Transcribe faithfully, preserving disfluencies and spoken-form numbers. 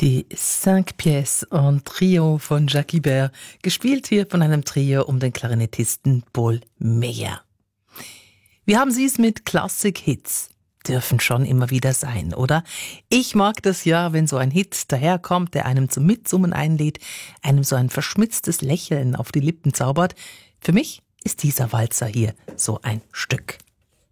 Die Cinq Pièces en Trio von Jacques Ibert, gespielt hier von einem Trio um den Klarinettisten Paul Meyer. Wie haben Sie es mit Klassik-Hits? Dürfen schon immer wieder sein, oder? Ich mag das ja, wenn so ein Hit daherkommt, der einem zum Mitsummen einlädt, einem so ein verschmitztes Lächeln auf die Lippen zaubert. Für mich ist dieser Walzer hier so ein Stück.